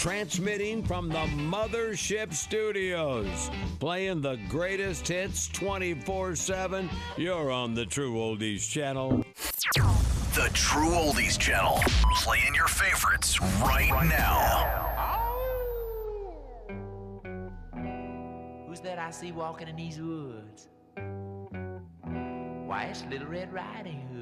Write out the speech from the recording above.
transmitting from the Mothership Studios, playing the greatest hits 24/7. You're on the True Oldies Channel. The True Oldies Channel, playing your favorites right now. Who's that I see walking in these woods? Why, it's Little Red Riding Hood.